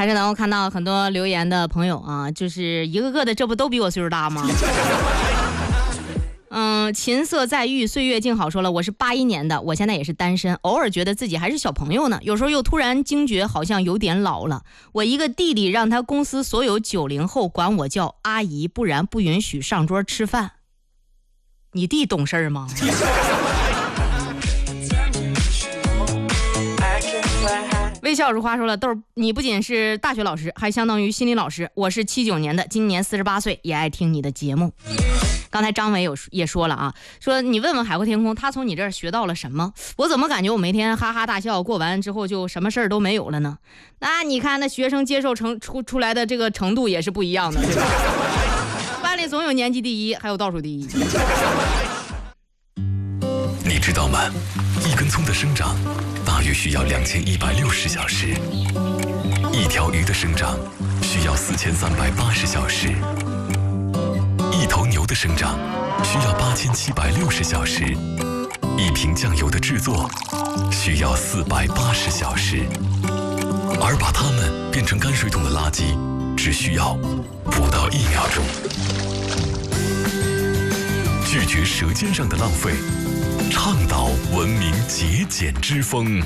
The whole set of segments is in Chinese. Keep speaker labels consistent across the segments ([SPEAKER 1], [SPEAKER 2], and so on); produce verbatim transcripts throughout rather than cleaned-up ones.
[SPEAKER 1] 但是呢，我看到很多留言的朋友啊，就是一个个的，这不都比我岁数大吗？嗯，琴瑟在御，岁月静好说了，我是八一年的，我现在也是单身，偶尔觉得自己还是小朋友呢，有时候又突然惊觉好像有点老了。我一个弟弟让他公司所有九零后管我叫阿姨，不然不允许上桌吃饭。你弟懂事吗？微笑如花说了，豆儿，你不仅是大学老师，还相当于心理老师。我是七九年的，今年四十八岁，也爱听你的节目。刚才张伟有也说了啊，说你问问海阔天空，他从你这儿学到了什么？我怎么感觉我每天哈哈大笑，过完之后就什么事儿都没有了呢？那你看那学生接受成出出来的这个程度也是不一样的，对吧？班里总有年级第一，还有倒数第一。
[SPEAKER 2] 你知道吗？一根葱的生长大约需要两千一百六十小时，一条鱼的生长需要四千三百八十小时，一头牛的生长需要八千七百六十小时，一瓶酱油的制作需要四百八十小时，而把它们变成泔水桶的垃圾只需要不到一秒钟。拒绝舌尖上的浪费，倡导文明节俭之风。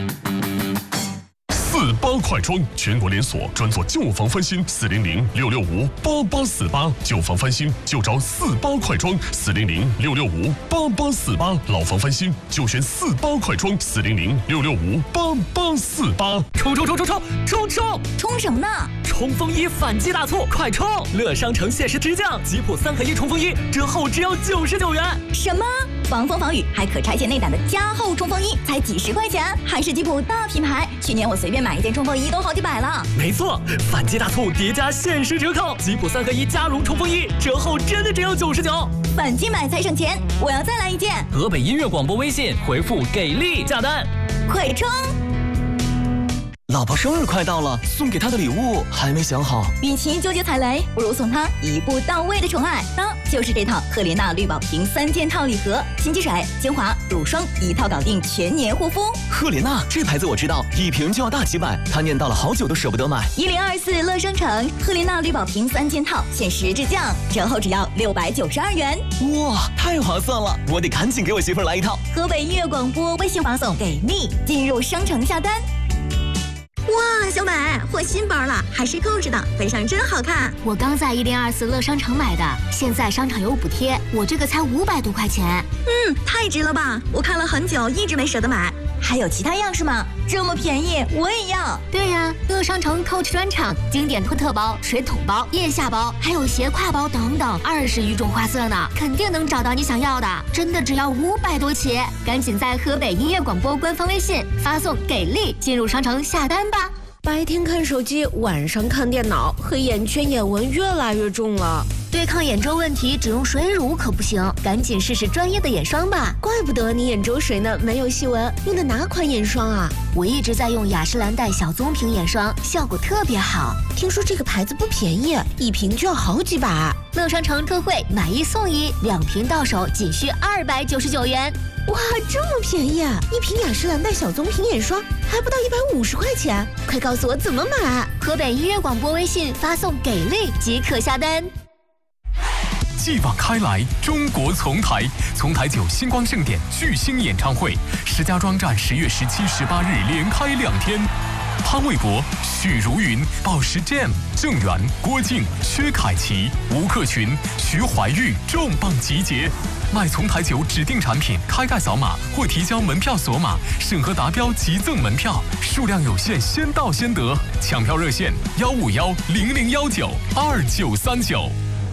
[SPEAKER 3] 四八快装全国连锁，专做旧房翻新，四零零六六五八八四八，旧房翻新就找四八快装，四零零六六五八八四八，老房翻新就选四八快装，四零零六六五八八四八。
[SPEAKER 4] 冲冲冲冲冲冲冲
[SPEAKER 5] 冲什么呢？
[SPEAKER 4] 冲锋衣反击大促，快冲！乐商城限时直降，吉普三合一冲锋衣折后只要九十九元。
[SPEAKER 5] 什么？防风防雨还可拆卸内胆的加厚冲锋衣才几十块钱，还是吉普大品牌。去年我随便买一件冲锋衣都好几百了。
[SPEAKER 4] 没错，反击大促叠加限时折扣，吉普三合一加绒冲锋衣折后真的只要九十九。
[SPEAKER 5] 反击买才省钱，我要再来一件。
[SPEAKER 4] 河北音乐广播微信回复给力下单，
[SPEAKER 5] 快冲！
[SPEAKER 6] 老婆生日快到了，送给她的礼物还没想好。
[SPEAKER 5] 与其纠结踩雷，不如送她一步到位的宠爱。当就是这套赫莲娜绿宝瓶三件套礼盒，清洁水、精华、乳霜一套搞定，全年护肤。
[SPEAKER 6] 赫莲娜这牌子我知道，一瓶就要大几百，她念叨了好久都舍不得买。
[SPEAKER 5] 一零二四乐商城赫莲娜绿宝瓶三件套限时直降，折后只要六百九十二元。
[SPEAKER 6] 哇，太划算了！我得赶紧给我媳妇儿来一套。
[SPEAKER 5] 河北音乐广播微信发送给力，进入商城下单。哇，小美换新包了，还是扣着的，背上真好看。
[SPEAKER 7] 我刚在一零二四乐商城买的，现在商场有补贴，我这个才五百多块钱。
[SPEAKER 5] 嗯，太值了吧！我看了很久，一直没舍得买。还有其他样式吗？这么便宜，我也要。
[SPEAKER 7] 对呀、啊，乐商城 Coach 专场，经典托特包、水桶包、腋下包，还有斜挎包等等，二十余种花色呢，肯定能找到你想要的。真的只要五百多起，赶紧在河北音乐广播官方微信发送“给力”进入商城下单吧。
[SPEAKER 8] 白天看手机，晚上看电脑，黑眼圈、眼纹越来越重了。
[SPEAKER 7] 对抗眼周问题，只用水乳可不行，赶紧试试专业的眼霜吧。
[SPEAKER 8] 怪不得你眼周水呢，没有细纹。用的哪款眼霜啊？
[SPEAKER 7] 我一直在用雅诗兰黛小棕瓶眼霜，效果特别好。
[SPEAKER 8] 听说这个牌子不便宜，一瓶就要好几百。
[SPEAKER 7] 乐商城特惠，买一送一，两瓶到手仅需二百九十九元。
[SPEAKER 8] 哇，这么便宜！一瓶雅诗兰黛小棕瓶眼霜还不到一百五十块钱，快告诉我怎么买！
[SPEAKER 7] 河北音乐广播微信发送“给力”即可下单。
[SPEAKER 2] 继往开来，中国丛台，丛台酒星光盛典巨星演唱会，石家庄站十月十七、十八日连开两天。潘玮柏、许茹芸、宝石 Jam、郑源、郭靖、薛凯琪、吴克群、徐怀钰重磅集结。买丛台酒指定产品，开盖扫码或提交门票锁码，审核达标即赠门票，数量有限，先到先得。抢票热线：幺五幺零零幺九二九三九。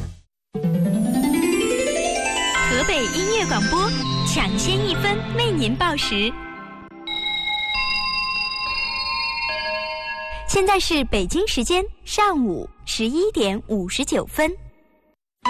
[SPEAKER 9] 河北音乐广播，抢先一分为您报时。现在是北京时间上午十一点五十九分。